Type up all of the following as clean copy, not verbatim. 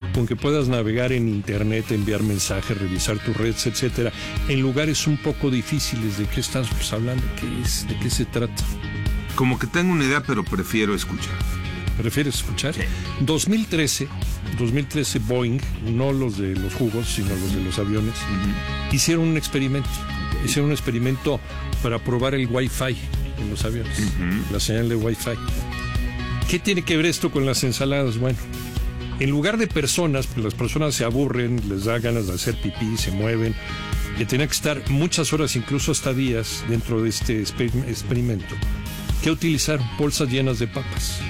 con que puedas navegar en internet, enviar mensajes, revisar tus redes, etcétera, en lugares un poco difíciles. ¿De qué estamos hablando? ¿De qué se trata? Como que tengo una idea, pero prefiero escuchar. ¿Prefieres escuchar? Sí. 2013 Boeing, no los de los jugos, sino los de los aviones, hicieron un experimento. Hicieron un experimento para probar el Wi-Fi en los aviones, la señal de Wi-Fi. ¿Qué tiene que ver esto con las ensaladas? Bueno, en lugar de personas, pues las personas se aburren, les da ganas de hacer pipí, se mueven, que tenían que estar muchas horas, incluso hasta días, dentro de este experimento. ¿Qué utilizaron? Bolsas llenas de papas.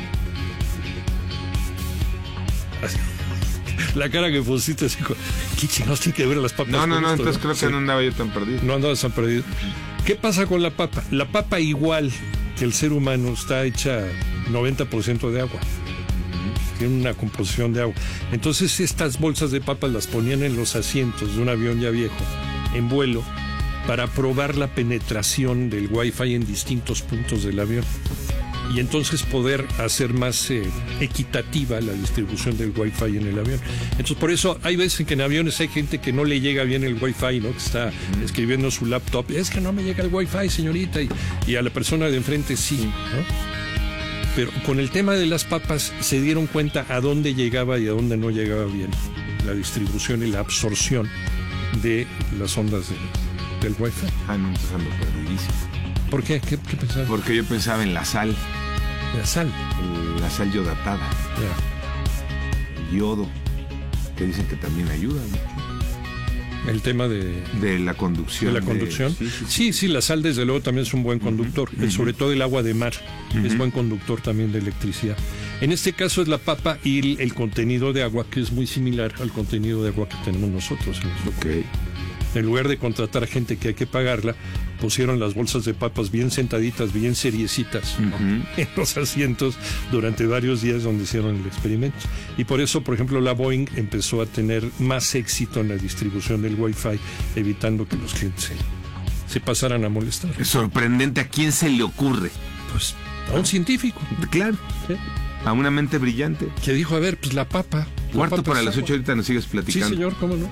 La cara que pusiste así, ¿qué chingados tiene que ver las papas? No, esto, entonces creo que no andaba yo tan perdido. No andabas tan perdido. ¿Qué pasa con la papa? La papa, igual que el ser humano, está hecha 90% de agua. Tiene una composición de agua. Entonces estas bolsas de papas las ponían en los asientos de un avión ya viejo, en vuelo, para probar la penetración del Wi-Fi en distintos puntos del avión. Y entonces poder hacer más equitativa la distribución del Wi-Fi en el avión. Entonces, por eso hay veces que en aviones hay gente que no le llega bien el Wi-Fi, ¿no? Que está escribiendo en su laptop, es que no me llega el Wi-Fi, señorita, y a la persona de enfrente sí, ¿no? Pero con el tema de las papas se dieron cuenta a dónde llegaba y a dónde no llegaba bien la distribución y la absorción de las ondas del Wi-Fi. No, entonces ando perdidísimo. ¿Por qué? ¿Qué pensabas? Porque yo pensaba en la sal. La sal. La sal yodatada. El yodo, que dicen que también ayuda, ¿no? El tema de la conducción. ¿De la conducción? Sí, la sal desde luego también es un buen conductor. Sobre todo el agua de mar es buen conductor también de electricidad. En este caso es la papa y el contenido de agua, que es muy similar al contenido de agua que tenemos nosotros en nuestro cuerpo. En lugar de contratar gente que hay que pagarla, pusieron las bolsas de papas bien sentaditas, bien seriecitas, ¿no? En los asientos durante varios días donde hicieron el experimento. Y por eso, por ejemplo, la Boeing empezó a tener más éxito en la distribución del Wi-Fi, evitando que los clientes se pasaran a molestar. Es sorprendente. ¿A quién se le ocurre? Pues a un científico. Claro. ¿Sí? A una mente brillante. Que dijo, a ver, pues la papa. Cuarto para las 8, ahorita nos sigues platicando. Sí, señor, cómo no.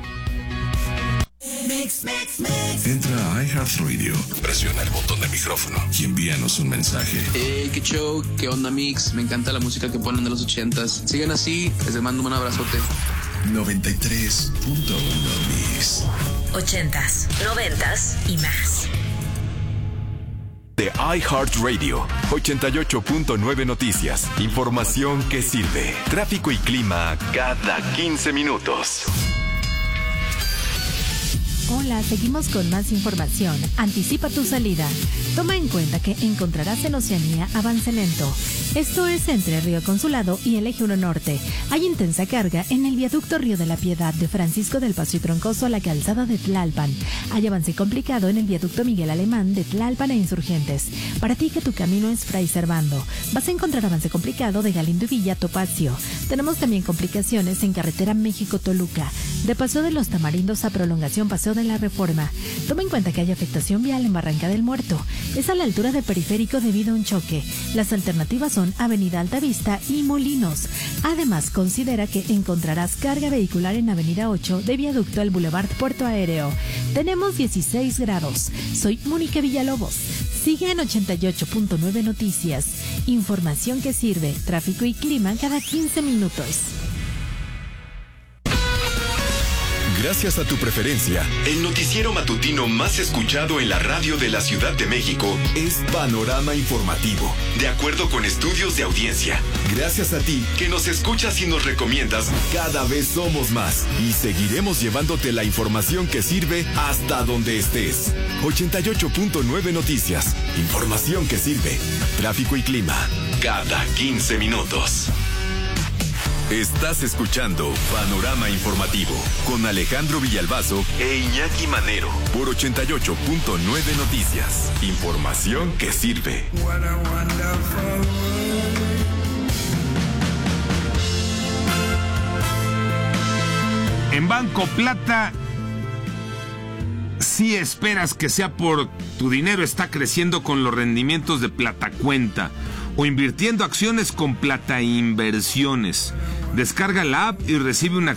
Entra a iHeartRadio, presiona el botón de micrófono y envíanos un mensaje. Qué show, qué onda mix, me encanta la música que ponen de los 80s. Sigan así, les mando un abrazote. 93.1 Mix. 80s, 90s y más. De iHeartRadio, 88.9 Noticias. Información que sirve. Tráfico y clima cada 15 minutos. Hola, seguimos con más información. Anticipa tu salida. Toma en cuenta que encontrarás en Oceanía avance lento. Esto es entre Río Consulado y el Eje 1 Norte. Hay intensa carga en el viaducto Río de la Piedad de Francisco del Paso y Troncoso a la calzada de Tlalpan. Hay avance complicado en el viaducto Miguel Alemán de Tlalpan a Insurgentes. Para ti que tu camino es Fray Servando, vas a encontrar avance complicado de Galindo y Villa Topacio. Tenemos también complicaciones en carretera México-Toluca, de Paseo de los Tamarindos a prolongación Paseo de la Reforma. Toma en cuenta que hay afectación vial en Barranca del Muerto. Es a la altura del periférico debido a un choque. Las alternativas son Avenida Altavista y Molinos. Además, considera que encontrarás carga vehicular en Avenida 8 de viaducto al Boulevard Puerto Aéreo. Tenemos 16 grados. Soy Mónica Villalobos. Sigue en 88.9 Noticias. Información que sirve. Tráfico y clima cada 15 minutos. Gracias a tu preferencia, el noticiero matutino más escuchado en la radio de la Ciudad de México es Panorama Informativo, de acuerdo con estudios de audiencia. Gracias a ti que nos escuchas y nos recomiendas, cada vez somos más y seguiremos llevándote la información que sirve hasta donde estés. 88.9 Noticias, información que sirve. Tráfico y clima, cada 15 minutos. Estás escuchando Panorama Informativo con Alejandro Villalbazo e Iñaki Manero por 88.9 Noticias. Información que sirve. En Banco Plata, si esperas que sea por tu dinero está creciendo con los rendimientos de Plata Cuenta o invirtiendo acciones con Plata Inversiones. Descarga la app y recibe una